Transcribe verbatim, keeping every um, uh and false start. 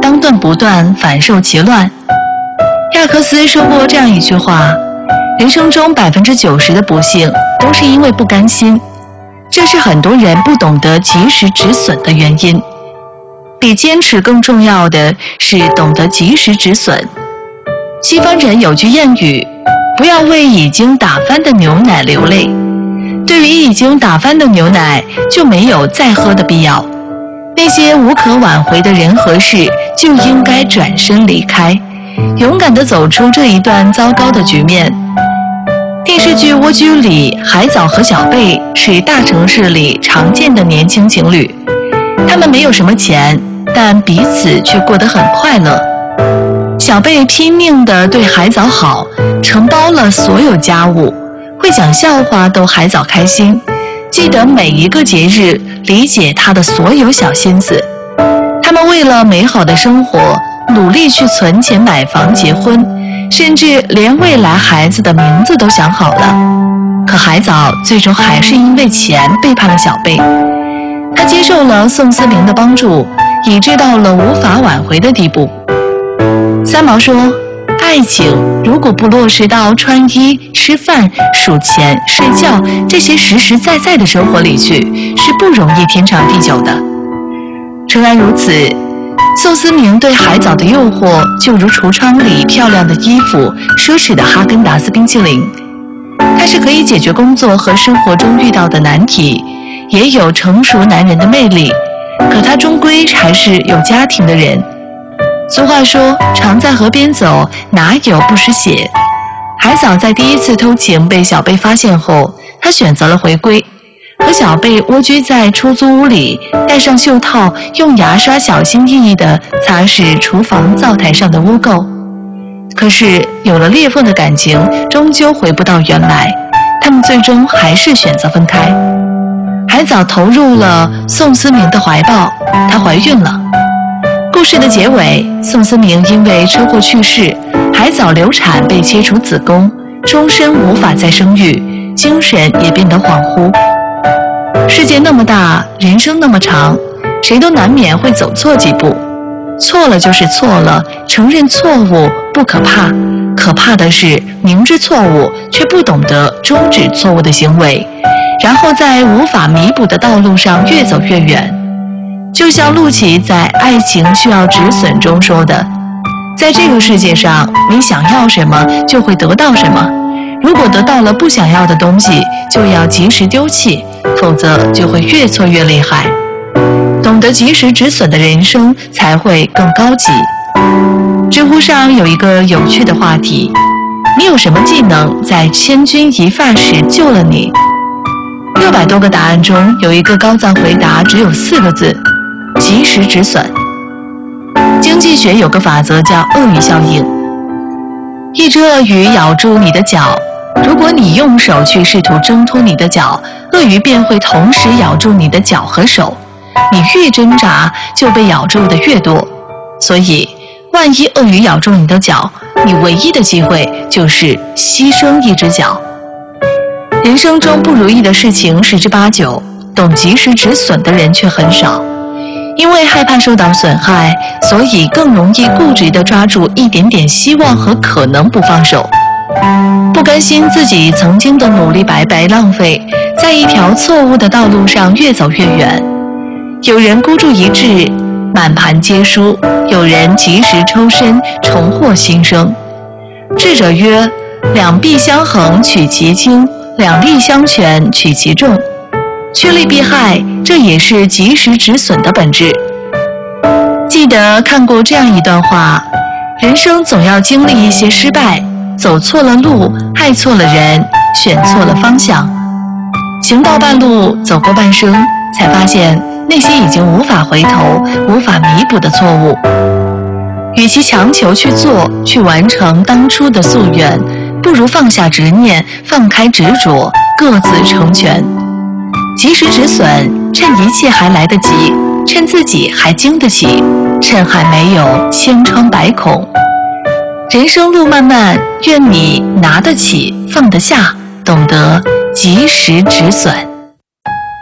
当断不断，反受其乱。亚克斯说过这样一句话：人生中百分之九十的不幸都是因为不甘心，这是很多人不懂得及时止损的原因。比坚持更重要的是懂得及时止损。西方人有句谚语：不要为已经打翻的牛奶流泪。对于已经打翻的牛奶，就没有再喝的必要。那些无可挽回的人和事，就应该转身离开，勇敢地走出这一段糟糕的局面。电视剧《蜗居》里，海藻和小贝是大城市里常见的年轻情侣，他们没有什么钱，但彼此却过得很快乐。小贝拼命地对海藻好，承包了所有家务，会讲笑话逗海藻开心，记得每一个节日，理解他的所有小心思。他们为了美好的生活，努力去存钱买房结婚，甚至连未来孩子的名字都想好了。可海藻最终还是因为钱背叛了小贝。他接受了宋思明的帮助，以致到了无法挽回的地步。三毛说，爱情如果不落实到穿衣、吃饭、数钱、睡觉这些实实在在的生活里去，是不容易天长地久的。诚然如此，宋思明对海藻的诱惑就如橱窗里漂亮的衣服、奢侈的哈根达斯冰淇淋。它是可以解决工作和生活中遇到的难题，也有成熟男人的魅力，可他终归还是有家庭的人。俗话说，常在河边走，哪有不湿鞋。海藻在第一次偷情被小贝发现后，他选择了回归，和小贝蜗居在出租屋里，戴上袖套，用牙刷小心翼翼地擦拭厨房灶台上的污垢。可是有了裂缝的感情终究回不到原来，他们最终还是选择分开。海藻投入了宋思明的怀抱，她怀孕了。故事的结尾，宋思明因为车祸去世，海藻流产被切除子宫，终身无法再生育，精神也变得恍惚。世界那么大，人生那么长，谁都难免会走错几步。错了就是错了，承认错误不可怕，可怕的是明知错误却不懂得终止错误的行为，然后在无法弥补的道路上越走越远。就像陆琪在《爱情需要止损》中说的，在这个世界上，你想要什么就会得到什么，如果得到了不想要的东西，就要及时丢弃，否则就会越错越厉害。懂得及时止损的人生才会更高级。知乎上有一个有趣的话题，你有什么技能在千钧一发时救了你？六百多个答案中，有一个高赞回答只有四个字：及时止损。经济学有个法则叫鳄鱼效应，一只鳄鱼咬住你的脚，如果你用手去试图挣脱你的脚，鳄鱼便会同时咬住你的脚和手，你越挣扎就被咬住的越多。所以万一鳄鱼咬住你的脚，你唯一的机会就是牺牲一只脚。人生中不如意的事情十之八九，懂及时止损的人却很少。因为害怕受到损害，所以更容易固执地抓住一点点希望和可能不放手，不甘心自己曾经的努力白白浪费，在一条错误的道路上越走越远。有人孤注一掷，满盘皆输；有人及时抽身，重获新生。智者曰：两臂相衡取其轻，两利相权取其重。趋利避害，这也是及时止损的本质。记得看过这样一段话：人生总要经历一些失败，走错了路，爱错了人，选错了方向。行到半路，走过半生，才发现那些已经无法回头、无法弥补的错误。与其强求去做、去完成当初的夙愿，不如放下执念，放开执着，各自成全。及时止损，趁一切还来得及，趁自己还经得起，趁还没有千疮百孔。人生路漫漫，愿你拿得起，放得下，懂得及时止损。